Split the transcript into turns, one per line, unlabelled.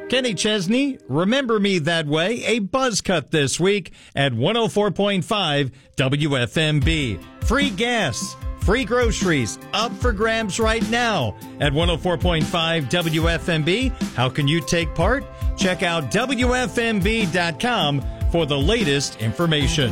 Kenny Chesney, Remember Me That Way, a buzz cut this week at 104.5 WFMB. Free gas, free groceries, up for grabs right now at 104.5 WFMB. How can you take part? Check out WFMB.com for the latest information.